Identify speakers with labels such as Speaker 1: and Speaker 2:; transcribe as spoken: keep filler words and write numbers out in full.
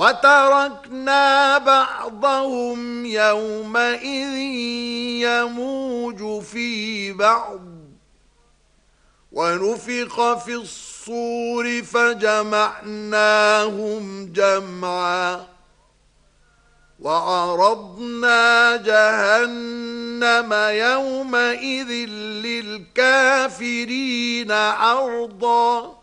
Speaker 1: وتركنا بعضهم يومئذ يموج في بعض ونفخ في الصور فجمعناهم جمعا وعرضنا جهنم يومئذ للكافرين عرضا